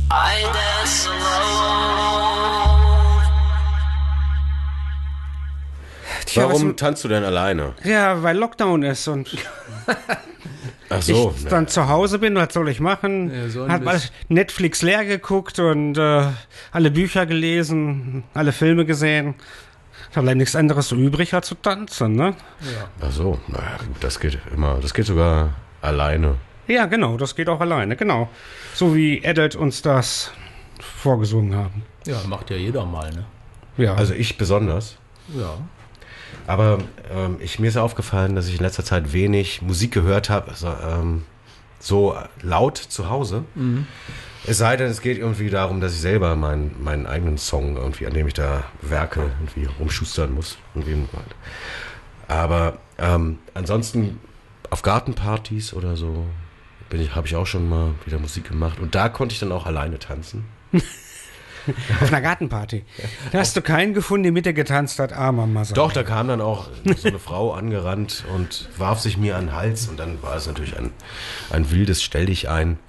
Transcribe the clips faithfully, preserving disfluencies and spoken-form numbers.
I dance alone. Tja, Warum was, tanzt du denn alleine? ja, weil Lockdown ist und Ach so. ich dann zu Hause bin, was soll ich machen? Ja, so ein Hab Mist. Netflix leer geguckt und äh, alle Bücher gelesen, alle Filme gesehen. Ich habe leider nichts anderes so übrig, als zu tanzen, ne? Ach so, naja, gut, das geht immer. Das geht sogar alleine. Ja, genau, das geht auch alleine, genau. So wie Adult uns das vorgesungen haben. Ja, macht ja jeder mal, ne? Ja, Also ich besonders. Ja. Aber ähm, ich, mir ist aufgefallen, dass ich in letzter Zeit wenig Musik gehört habe, also, ähm, so laut zu Hause. Mhm. Es sei denn, es geht irgendwie darum, dass ich selber meinen, meinen eigenen Song irgendwie, an dem ich da werke, irgendwie rumschustern muss. Irgendwie. Aber ähm, ansonsten auf Gartenpartys oder so bin ich, habe ich auch schon mal wieder Musik gemacht. Und da konnte ich dann auch alleine tanzen. auf einer Gartenparty. Da hast du keinen gefunden, der mit dir getanzt hat, armer Masa. Doch, da kam dann auch so eine Frau angerannt und warf sich mir an den Hals. Und dann war es natürlich ein, ein wildes Stell dich ein.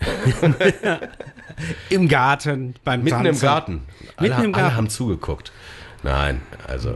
Im Garten, beim Mitten Tanzen. im Garten. Alle, Mitten im alle Garten. haben zugeguckt. Nein, also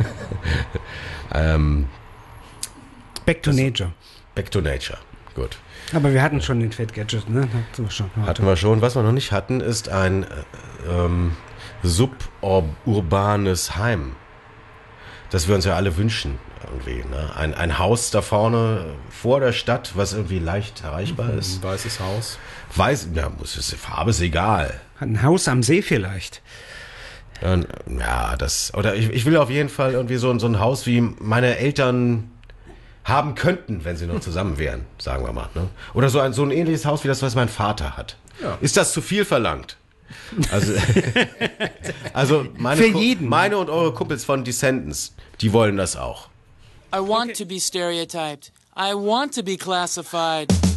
ähm, Back to Nature. Back to Nature. Gut. Aber wir hatten schon den Fat Gadget, ne? Hatten wir schon. Hatten wir schon. Was wir noch nicht hatten, ist ein äh, ähm, suburbanes Heim. Das wir uns ja alle wünschen. Irgendwie, ne? ein, ein Haus da vorne vor der Stadt, was irgendwie leicht erreichbar ist. Ein weißes Haus. Weiß, ja, muss es, Farbe ist egal. Hat ein Haus am See vielleicht. Und, ja, das, oder ich, ich will auf jeden Fall irgendwie so, so ein Haus, wie meine Eltern haben könnten, wenn sie noch zusammen wären, sagen wir mal. Ne? Oder so ein, so ein ähnliches Haus wie das, was mein Vater hat. Ja. Ist das zu viel verlangt? Also, also meine, Für Ku- jeden. meine und eure Kumpels von Descendants, die wollen das auch. I want to be stereotyped. I want to be classified.